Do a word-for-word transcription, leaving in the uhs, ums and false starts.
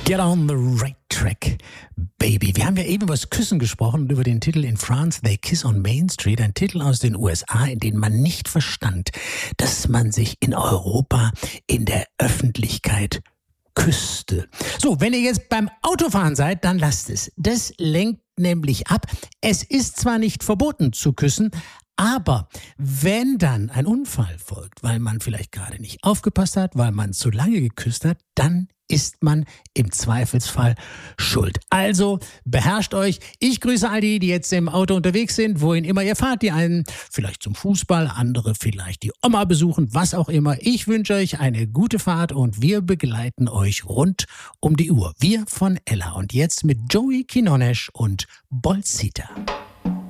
Get on the right track, baby. Wir haben ja eben über das Küssen gesprochen und über den Titel In France, They Kiss on Main Street. Ein Titel aus den U S A, in dem man nicht verstand, dass man sich in Europa in der Öffentlichkeit küsste. So, wenn ihr jetzt beim Autofahren seid, dann lasst es. Das lenkt nämlich ab. Es ist zwar nicht verboten zu küssen, aber wenn dann ein Unfall folgt, weil man vielleicht gerade nicht aufgepasst hat, weil man zu lange geküsst hat, dann ist man im Zweifelsfall schuld. Also beherrscht euch. Ich grüße all die, die jetzt im Auto unterwegs sind, wohin immer ihr fahrt. Die einen vielleicht zum Fußball, andere vielleicht die Oma besuchen, was auch immer. Ich wünsche euch eine gute Fahrt und wir begleiten euch rund um die Uhr. Wir von Ella. Und jetzt mit Joey Quinones und Bolsita.